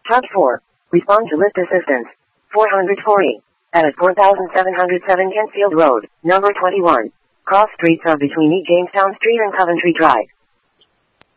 Hub 4. Respond to lift assistance. 440. At 4707 Kentfield Road, number 21. Cross streets are between E. Jamestown Street and Coventry Drive.